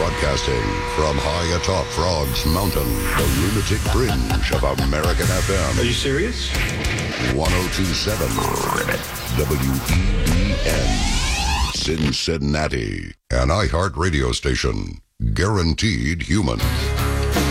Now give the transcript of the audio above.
Broadcasting from high atop Frogs Mountain, the lunatic fringe of American FM. Are you serious? 1027 WEBN, Cincinnati, an iHeart radio station. Guaranteed human.